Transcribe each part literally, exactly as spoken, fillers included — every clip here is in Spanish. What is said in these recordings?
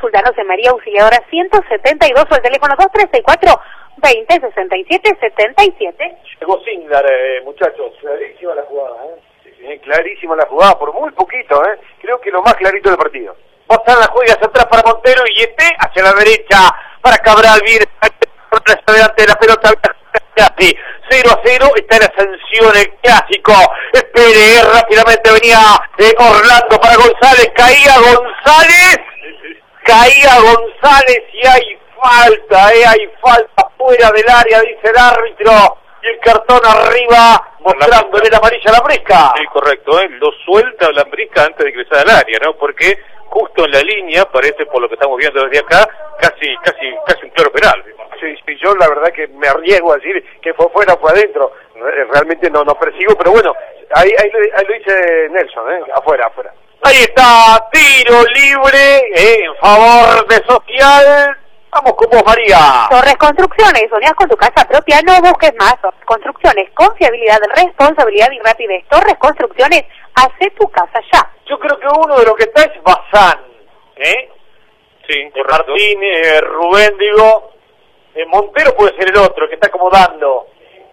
Consultanos en María Auxiliadora ciento setenta y dos o el teléfono dos tres seis cuatro, veinte, sesenta y siete, setenta y siete. Llegó Singlar, eh, muchachos, clarísima la jugada, ¿eh? Sí, sí, clarísima la jugada, por muy poquito, ¿eh? Creo que lo más clarito del partido. Bozán la juega hacia atrás para Montero y este hacia la derecha para Cabral, viene adelante la pelota, así, cero a cero, está en ascensión el clásico, espere, rápidamente venía eh, Orlando para González, caía González, caía González y hay falta, eh, hay falta fuera del área, dice el árbitro, y el cartón arriba mostrándole la amarilla a Lambrisca. Sí, correcto, eh, lo suelta Lambrisca antes de ingresar al área, ¿no? Porque justo en la línea, parece por lo que estamos viendo desde acá, casi casi casi un claro penal. Sí, sí, yo la verdad que me arriesgo a decir que fue fuera o fue adentro, realmente no no persigo, pero bueno, ahí, ahí, ahí lo dice Nelson, ¿eh? afuera, afuera. Ahí está, tiro libre eh, en favor de Social. Vamos con vos, María. Torres Construcciones, soñás con tu casa propia, no busques más. Torres Construcciones, confiabilidad, responsabilidad y rapidez. Torres Construcciones, hace tu casa ya. Yo creo que uno de los que está es Bazán, ¿eh? Sí, correcto. Martín, eh, Rubén, digo, eh, Montero puede ser el otro, que está acomodando.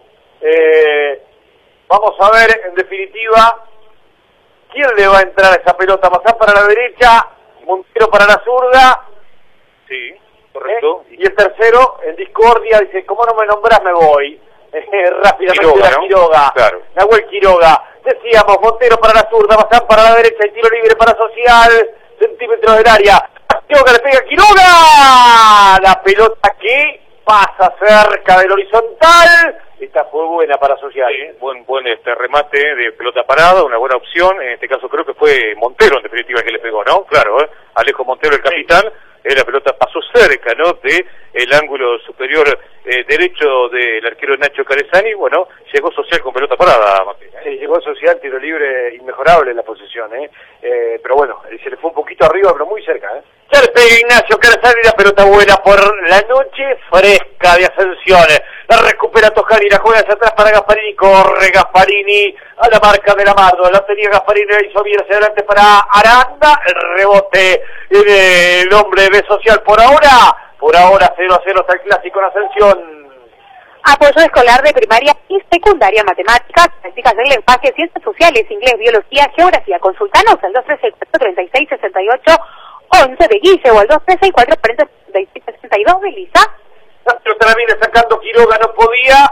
Eh, vamos a ver, en definitiva, quién le va a entrar a esa pelota. Bazán para la derecha, Montero para la zurda. Sí. Correcto. ¿Eh? Y el tercero, en discordia, dice, como no me nombrás me voy. Eh, rápidamente Quiroga, la ¿no? Quiroga. Claro. Nahuel Quiroga. Decíamos, Montero para la zurda, Bazán para la derecha, y tiro libre para Social, centímetros del área. Quiroga le pega a Quiroga. La pelota que pasa cerca del horizontal. Esta fue buena para Social. Sí, buen, buen este remate de pelota parada, una buena opción. En este caso creo que fue Montero en definitiva el que le pegó, ¿no? Claro, ¿eh? Alejo Montero, el capitán. Sí. Eh, la pelota pasó cerca, ¿no?, de el ángulo superior eh, derecho del arquero Nacho Carezani. Bueno, llegó Social con pelota parada, Martín, ¿eh? Sí, llegó Social, tiro libre inmejorable en la posición, ¿eh? eh pero bueno, se le fue un poquito arriba, pero muy cerca, ¿eh? Ya le pega Ignacio Carezani, la pelota buena por la noche fresca de Ascensiones. La recupera Toscani, la juega hacia atrás para Gasparini, corre Gasparini a la marca de Lamardo, la tenía Gasparini, la hizo bien hacia adelante para Aranda, el rebote del hombre de Social por ahora, por ahora cero a cero está el clásico en Ascensión. Apoyo escolar de primaria y secundaria, matemáticas, prácticas del lenguaje, ciencias sociales, inglés, biología, geografía. Consultanos al dos tres seis cuatro, treinta y seis, sesenta y ocho, once de Guille o al dos tres seis cuatro, cuarenta, sesenta y seis, sesenta y dos de Lisa. La pelota la viene sacando Quiroga, no podía,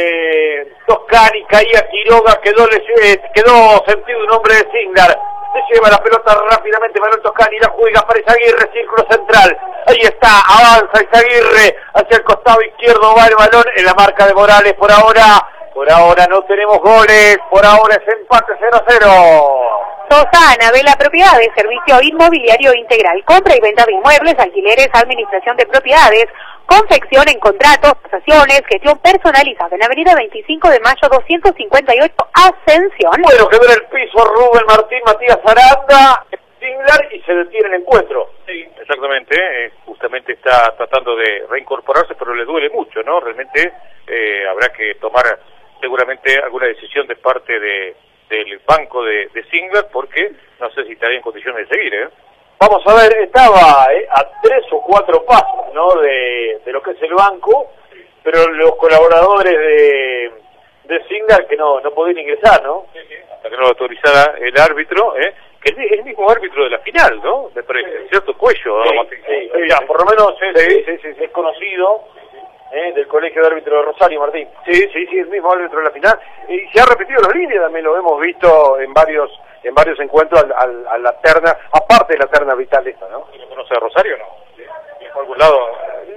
eh, Toscani caía Quiroga, quedó, eh, quedó sentido un hombre de Singlar, se lleva la pelota rápidamente Manuel Toscani, la juega para Izaguirre, círculo central, ahí está, avanza Izaguirre, hacia el costado izquierdo va el balón en la marca de Morales, por ahora, por ahora no tenemos goles, por ahora es empate cero a cero. Tosana, ve la propiedad de servicio inmobiliario integral, compra y venta de inmuebles, alquileres, administración de propiedades, confección en contratos, tasaciones, gestión personalizada en Avenida veinticinco de mayo doscientos cincuenta y ocho, Ascensión. Bueno, quedó en el piso Rubén Martín, Matías Aranda, Singlar y se detiene el encuentro. Sí, exactamente, eh, justamente está tratando de reincorporarse, pero le duele mucho, ¿no? Realmente eh, habrá que tomar seguramente alguna decisión de parte de del banco de, de Singlar, porque no sé si estaría en condiciones de seguir, ¿eh? Vamos a ver, estaba eh, a tres o cuatro pasos, ¿no?, de, de lo que es el banco, pero los colaboradores de, de Singlar que no, no podían ingresar, ¿no? Sí, sí. Hasta que no lo autorizara el árbitro, ¿eh? Que es el mismo árbitro de la final, ¿no? Me parece, sí. Cierto Cuello, sí, ¿no? Sí, sí, ya, por lo menos es, sí, sí, sí, sí, es conocido. Eh, del Colegio de Árbitros de Rosario, Martín. Sí, sí, sí, el mismo árbitro de la final. Y se ha repetido la línea, también lo hemos visto en varios en varios encuentros al, al, a la terna, aparte de la terna vital esta, ¿no? ¿Y lo conoce a Rosario, no? ¿Sí? ¿Por algún lado?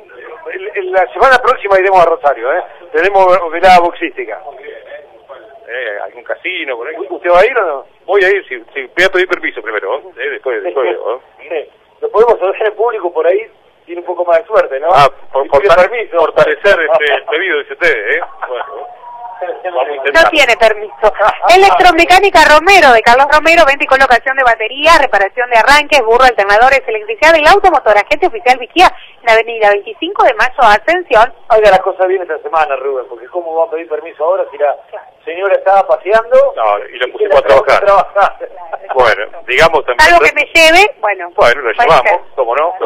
En, en la semana próxima iremos a Rosario, ¿eh? Tenemos velada boxística. Eh, ¿Algún casino por ahí? ¿Usted va a ir o no? Voy a ir, sí, sí, voy a pedir permiso primero, ¿eh? Después, después, ¿eh? Lo podemos hacer en público por ahí. Tiene un poco más de suerte, ¿no? Ah, por, por permiso. Fortalecer este, el pedido, dice usted, ¿eh? Bueno, no tiene permiso. Electromecánica Romero, de Carlos Romero, venta y colocación de batería, reparación de arranques, burro, alternadores, electricidad del automotor, agente oficial vigía, en Avenida veinticinco de mayo, Ascensión. Oiga, las cosas bien esta semana, Rubén, porque ¿cómo va a pedir permiso ahora si la señora estaba paseando? No, y la pusimos a trabajar. trabajar. Bueno, digamos también... Algo que me lleve, bueno. Bueno, lo llevamos, ¿cómo no?